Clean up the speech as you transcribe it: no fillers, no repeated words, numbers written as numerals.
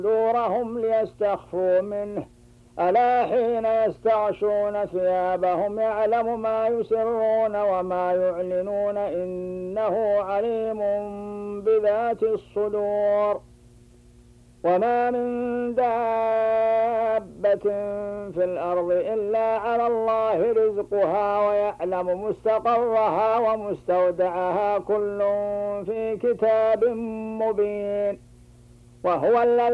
صدورهم ليستخفوا منه ألا حين يستغشون ثيابهم يعلم ما يسرون وما يعلنون إنه عليم بذات الصدور. وما من دابة في الأرض إلا على الله رزقها ويعلم مستقرها ومستودعها كل في كتاب مبين. وهو الذي